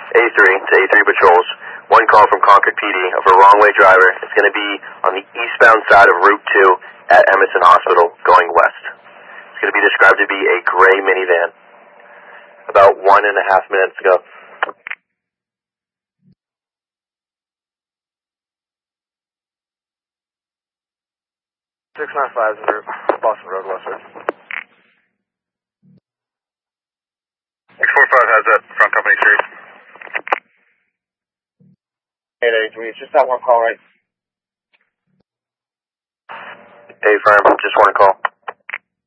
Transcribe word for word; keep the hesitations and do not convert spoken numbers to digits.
A three to A three patrols. One call from Concord P D of a wrong-way driver. It's going to be on the eastbound side of Route two at Emerson Hospital going west. It's going to be described to be a gray minivan. About one and a half minutes ago. six nine five is route, Boston Road, westward. six four five has that front company street. eight eighty-three, it's just that one call, right? A firm, just one call.